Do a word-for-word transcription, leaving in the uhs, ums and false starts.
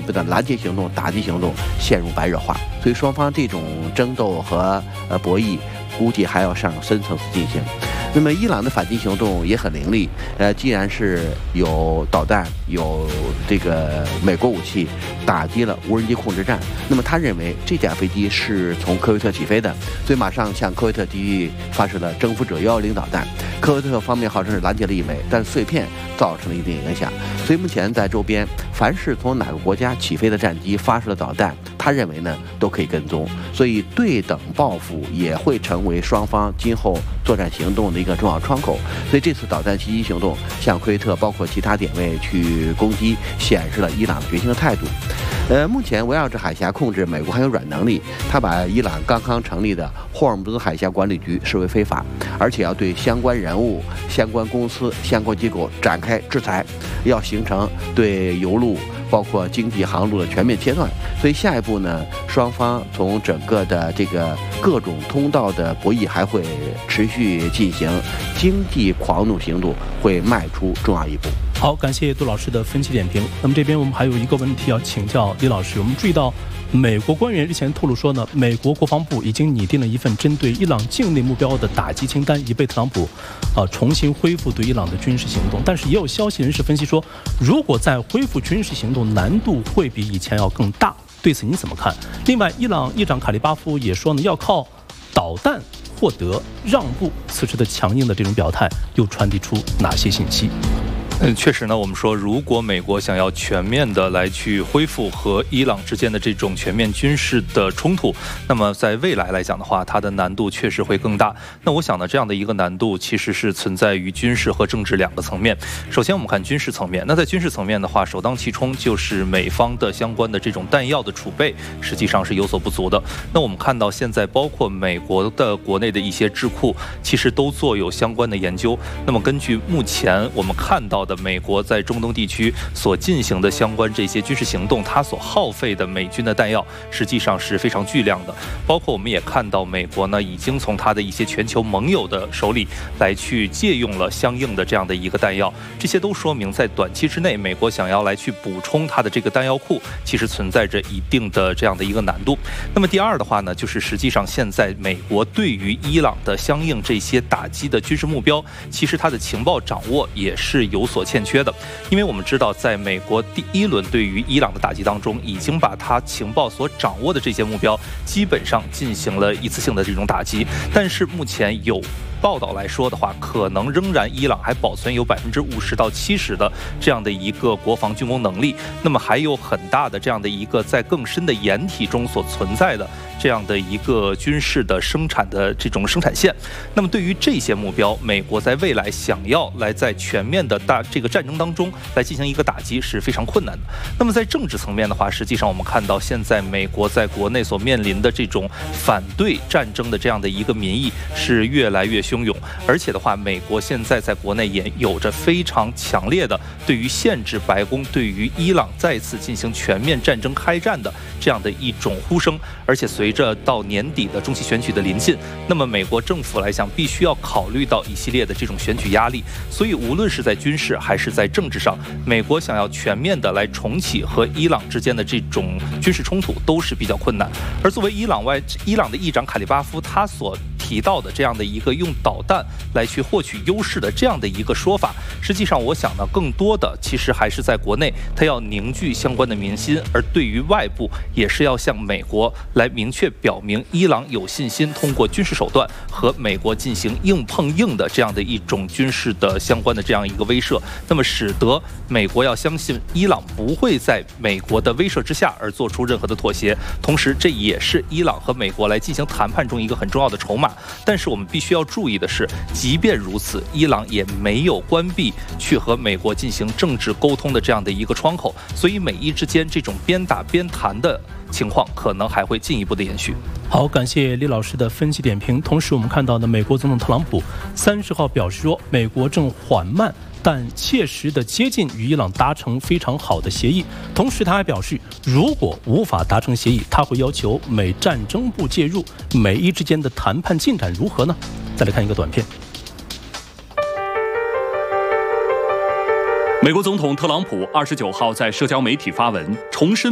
备的拦截行动、打击行动陷入白热化。所以双方这种争斗和呃博弈，估计还要上深层次进行。那么伊朗的反击行动也很凌厉，呃，既然是有导弹，有这个美国武器打击了无人机控制站，那么他认为这架飞机是从科威特起飞的，所以马上向科威特基地发射了征服者幺幺零导弹。科威特方面号称是拦截了一枚，但碎片造成了一定影响。所以目前在周边，凡是从哪个国家起飞的战机发射了导弹，他认为呢都可以跟踪，所以对等报复也会成为双方今后作战行动的一个重要窗口。所以这次导弹袭击行动向科威特包括其他点位去攻击，显示了伊朗的决心的态度。呃，目前围绕着海峡控制，美国还有软能力，他把伊朗刚刚成立的霍尔木兹海峡管理局视为非法，而且要对相关人物、相关公司、相关机构展开制裁，要形成对油路包括经济航路的全面切断。所以下一步呢，双方从整个的这个各种通道的博弈还会持续进行，经济狂怒行动会迈出重要一步。 好，感谢杜老师的分析点评。那么这边我们还有一个问题要请教李老师，我们注意到美国官员日前透露说呢，美国国防部已经拟定了一份针对伊朗境内目标的打击清单，以备特朗普啊重新恢复对伊朗的军事行动。但是也有消息人士分析说，如果再恢复军事行动，难度会比以前要更大。对此您怎么看？另外，伊朗议长卡利巴夫也说呢，要靠导弹获得让步。此时的强硬的这种表态，又传递出哪些信息？ 嗯，确实呢，我们说，如果美国想要全面的来去恢复和伊朗之间的这种全面军事的冲突，那么在未来来讲的话，它的难度确实会更大。那我想呢，这样的一个难度其实是存在于军事和政治两个层面。首先，我们看军事层面，那在军事层面的话，首当其冲就是美方的相关的这种弹药的储备，实际上是有所不足的。那我们看到现在，包括美国的国内的一些智库，其实都做有相关的研究。那么根据目前我们看到的美国在中东地区所进行的相关这些军事行动，它所耗费的美军的弹药实际上是非常巨量的。包括我们也看到，美国呢已经从它的一些全球盟友的手里来去借用了相应的这样的一个弹药，这些都说明在短期之内，美国想要来去补充它的这个弹药库，其实存在着一定的这样的一个难度。那么第二的话呢，就是实际上现在美国对于伊朗的相应这些打击的军事目标，其实它的情报掌握也是有所欠缺的。因为我们知道，在美国第一轮对于伊朗的打击当中，已经把它情报所掌握的这些目标基本上进行了一次性的这种打击，但是目前有报道来说的话，可能仍然伊朗还保存有百分之五十到七十的这样的一个国防军工能力，那么还有很大的这样的一个在更深的掩体中所存在的这样的一个军事的生产的这种生产线。那么对于这些目标，美国在未来想要来在全面的大这个战争当中来进行一个打击是非常困难的。那么在政治层面的话，实际上我们看到现在美国在国内所面临的这种反对战争的这样的一个民意是越来越汹涌，而且的话，美国现在在国内也有着非常强烈的对于限制白宫对于伊朗再次进行全面战争开战的这样的一种呼声。而且随着到年底的中期选举的临近，那么美国政府来讲，必须要考虑到一系列的这种选举压力，所以无论是在军事还是在政治上，美国想要全面的来重启和伊朗之间的这种军事冲突都是比较困难。而作为伊朗外伊朗的议长卡利巴夫他所提到的这样的一个用导弹来去获取优势的这样的一个说法，实际上我想呢，更多的其实还是在国内，它要凝聚相关的民心，而对于外部也是要向美国来明确表明，伊朗有信心通过军事手段和美国进行硬碰硬的这样的一种军事的相关的这样一个威慑，那么使得美国要相信伊朗不会在美国的威慑之下而做出任何的妥协，同时这也是伊朗和美国来进行谈判中一个很重要的筹码。但是我们必须要注意的是，即便如此，伊朗也没有关闭去和美国进行政治沟通的这样的一个窗口，所以美伊之间这种边打边谈的情况可能还会进一步的延续。 好，感谢李老师的分析点评。同时我们看到呢，美国总统特朗普三十号表示说，美国正缓慢但切实的接近与伊朗达成非常好的协议。同时他还表示，如果无法达成协议，他会要求美战争部介入。美伊之间的谈判进展如何呢？再来看一个短片。 美国总统特朗普二十九号在社交媒体发文，重申